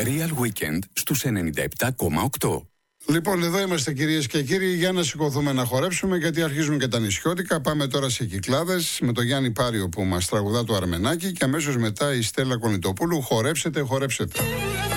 Real Weekend στους 97,8. Λοιπόν, εδώ είμαστε κυρίες και κύριοι, για να σηκωθούμε να χορέψουμε, γιατί αρχίζουν και τα νησιώτικα. Πάμε τώρα σε Κυκλάδες με τον Γιάννη Πάριο που μας τραγουδά το Αρμενάκι και αμέσως μετά η Στέλλα Κονιτοπούλου. Χορέψετε, χορέψετε.